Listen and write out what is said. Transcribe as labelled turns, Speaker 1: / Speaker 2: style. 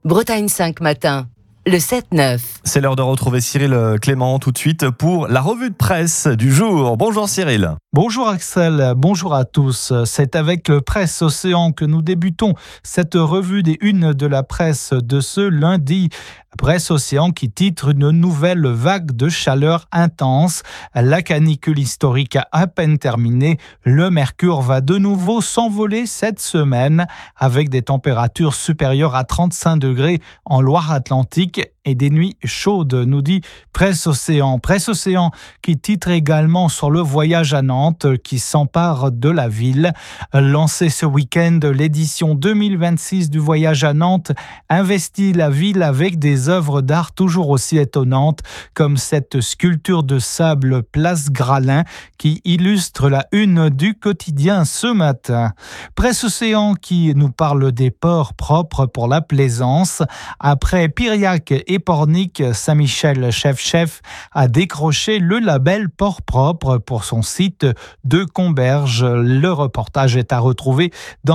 Speaker 1: Bretagne 5 matin, le 7-9.
Speaker 2: C'est l'heure de retrouver Cyril Clément tout de suite pour la revue de presse du jour. Bonjour Cyril.
Speaker 3: Bonjour Axel, bonjour à tous. C'est avec le Presse Océan que nous débutons cette revue des unes de la presse de ce lundi. Presse Océan qui titre une nouvelle vague de chaleur intense. La canicule historique a à peine terminé. Le mercure va de nouveau s'envoler cette semaine avec des températures supérieures à 35 degrés en Loire-Atlantique et des nuits chaudes, nous dit Presse Océan. Presse Océan qui titre également sur le voyage à Nantes qui s'empare de la ville. Lancé ce week-end, l'édition 2026 du voyage à Nantes investit la ville avec des œuvres d'art toujours aussi étonnantes comme cette sculpture de sable Place Gralin qui illustre la une du quotidien ce matin. Presse Océan qui nous parle des ports propres pour la plaisance. Après Piriac et Pornic, Saint-Michel Chef a décroché le label Port Propre pour son site de Comberges. Le reportage est à retrouver dans